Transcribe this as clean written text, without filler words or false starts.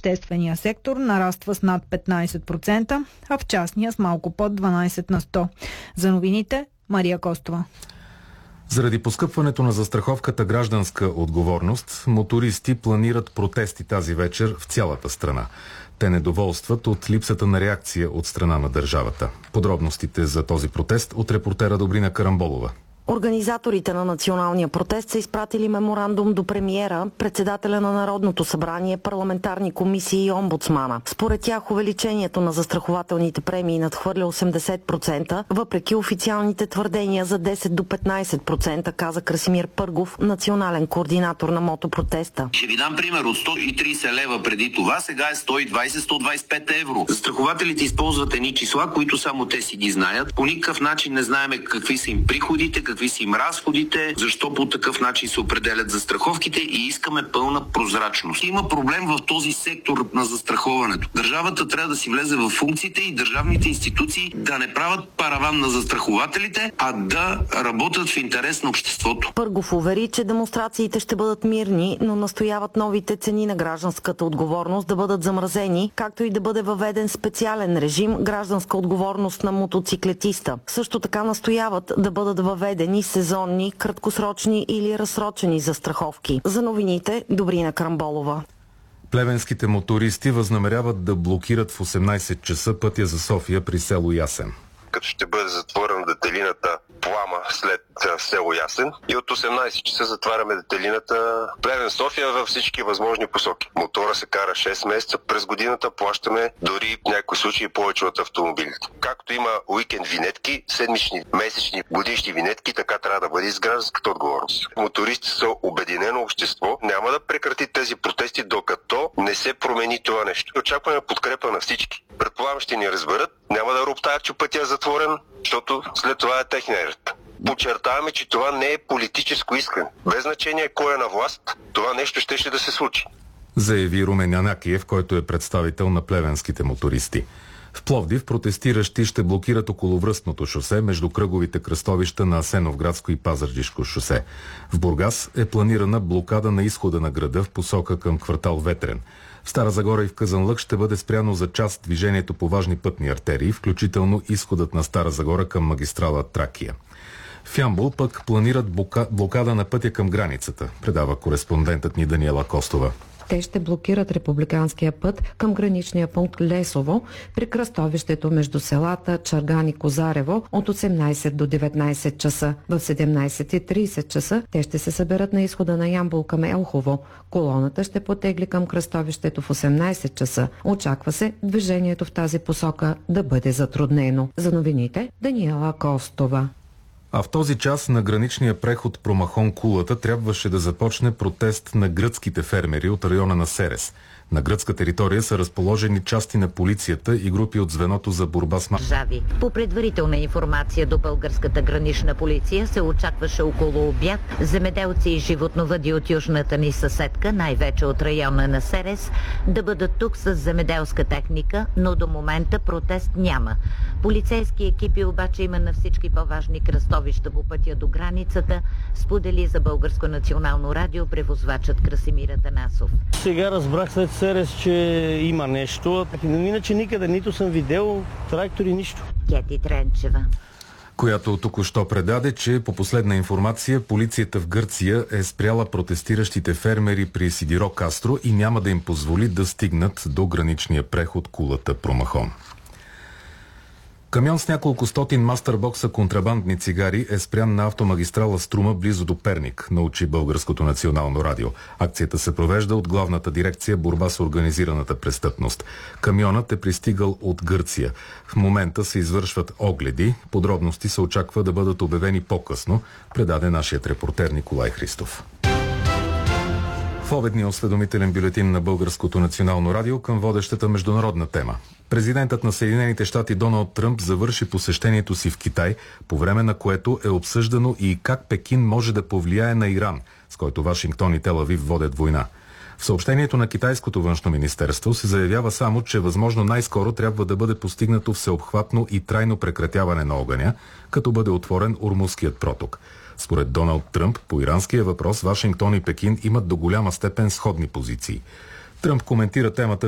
обществения сектор нараства с над 15%, а в частния с малко под 12%. За новините Мария Костова. Заради поскъпването на застраховката гражданска отговорност, мотористи планират протести тази вечер в цялата страна. Те недоволстват от липсата на реакция от страна на държавата. Подробностите за този протест от репортера Добрина Карамболова. Организаторите на националния протест са изпратили меморандум до премиера, председателя на Народното събрание, парламентарни комисии и омбудсмана. Според тях увеличението на застрахователните премии надхвърля 80%, въпреки официалните твърдения за 10 до 15%, каза Красимир Пъргов, национален координатор на мотопротеста. Ще ви дам пример. От 130 лева преди това, сега е 120-125 евро. Застрахователите използват едни числа, които само те си ги знаят. По никакъв начин не знаем какви са им приходите, какви са им разходите, защо по такъв начин се определят застраховките и искаме пълна прозрачност. Има проблем в този сектор на застраховането. Държавата трябва да си влезе в функциите и държавните институции да не правят параван на застрахователите, а да работят в интерес на обществото. Пъргов увери, че демонстрациите ще бъдат мирни, но настояват новите цени на гражданската отговорност да бъдат замразени, както и да бъде въведен специален режим гражданска отговорност на мотоциклетиста. Също така настояват да бъдат въведени сезонни, краткосрочни или разсрочени застраховки. За новините Добрина Карамболова. Плевенските мотористи възнамеряват да блокират в 18 часа пътя за София при село Ясен. Като ще бъде затворена детелината Плама след село Ясен и от 18 часа затваряме детелината Плевен-София във всички възможни посоки. Мотора се кара 6 месеца през годината, плащаме дори в някои случаи повече от автомобилите. Както има уикенд винетки, седмични, месечни, годишни винетки, така трябва да бъде и с гражданската отговорност. Мотористи са обединено общество, няма да прекрати тези протести, докато не се промени това нещо. Очакваме подкрепа на всички. Предполагам, ще ни разберат, няма да роптаят, че пътя е затворен, защото след това е техния ред. Подчертаваме, че това не е политическо искане. Без значение кой е на власт, това нещо ще да се случи. Заяви Румен Янакиев, който е представител на плевенските мотористи. В Пловдив протестиращи ще блокират околовръстното шосе между кръговите кръстовища на Асеновградско и Пазарджишко шосе. В Бургас е планирана блокада на изхода на града в посока към квартал Ветрен. В Стара Загора и в Казанлък ще бъде спряно за част движението по важни пътни артерии, включително изходът на Стара Загора към магистрала Тракия. В Ямбол пък планират блокада на пътя към границата, предава кореспондентът ни Даниела Костова. Те ще блокират републиканския път към граничния пункт Лесово при кръстовището между селата Чарган и Козарево от 18 до 19 часа. В 17:30 часа те ще се съберат на изхода на Ямбол към Елхово. Колоната ще потегли към кръстовището в 18 часа. Очаква се движението в тази посока да бъде затруднено. За новините Даниела Костова. А в този час на граничния преход Промахон-Кулата трябваше да започне протест на гръцките фермери от района на Серес. На гръцка територия са разположени части на полицията и групи от звеното за борба с държави. По предварителна информация до българската гранична полиция се очакваше около обяд земеделци и животновъди от южната ни съседка, най-вече от района на Серес, да бъдат тук с земеделска техника, но до момента протест няма. Полицейски екипи обаче има на всички по-важни кръстовища по пътя до границата, сподели за Българско национално радио превозвачът Красимир Атанасов. Сега разбрах след Серес, че има нещо. Иначе никъде нито съм видел трактори, нищо. Кети Тренчева, която току-що предаде, че по последна информация полицията в Гърция е спряла протестиращите фермери при Сидиро Кастро и няма да им позволи да стигнат до граничния преход Кулата Промахон. Камион с няколко стотин мастербокса контрабандни цигари е спрян на автомагистрала Струма близо до Перник, научи Българското национално радио. Акцията се провежда от главната дирекция борба с организираната престъпност. Камионът е пристигал от Гърция. В момента се извършват огледи. Подробности се очаква да бъдат обявени по-късно, предаде нашият репортер Николай Христов. В обедния осведомителен бюлетин на Българското национално радио към водещата международна тема. Президентът на Съединените щати Доналд Тръмп завърши посещението си в Китай, по време на което е обсъждано и как Пекин може да повлияе на Иран, с който Вашингтон и Тел Авив водят война. В съобщението на китайското външно министерство се заявява само, че възможно най-скоро трябва да бъде постигнато всеобхватно и трайно прекратяване на огъня, като бъде отворен Ормузският проток. Според Доналд Тръмп, по иранския въпрос Вашингтон и Пекин имат до голяма степен сходни позиции. Тръмп коментира темата